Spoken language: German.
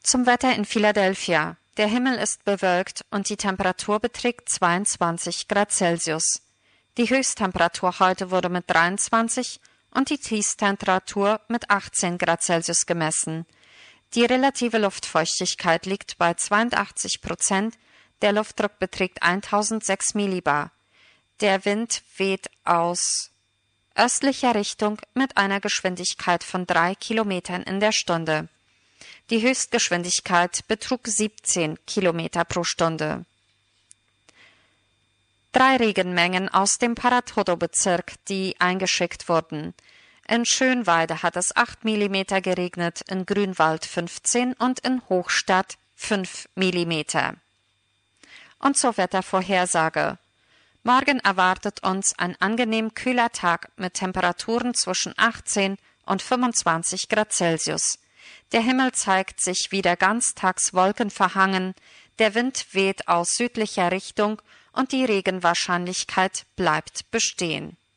Zum Wetter in Philadelphia. Der Himmel ist bewölkt und die Temperatur beträgt 22 Grad Celsius. Die Höchsttemperatur heute wurde mit 23 und die Tiefsttemperatur mit 18 Grad Celsius gemessen. Die relative Luftfeuchtigkeit liegt bei 82%, der Luftdruck beträgt 1006 Millibar. Der Wind weht aus östlicher Richtung mit einer Geschwindigkeit von 3 Kilometern in der Stunde. Die Höchstgeschwindigkeit betrug 17 Kilometer pro Stunde. 3 Regenmengen aus dem Paratodo-Bezirk, die eingeschickt wurden. In Schönweide hat es 8 mm geregnet, in Grünwald 15 und in Hochstadt 5 mm. Und zur Wettervorhersage. Morgen erwartet uns ein angenehm kühler Tag mit Temperaturen zwischen 18 und 25 Grad Celsius. Der Himmel zeigt sich wieder ganztags wolkenverhangen, der Wind weht aus südlicher Richtung und die Regenwahrscheinlichkeit bleibt bestehen.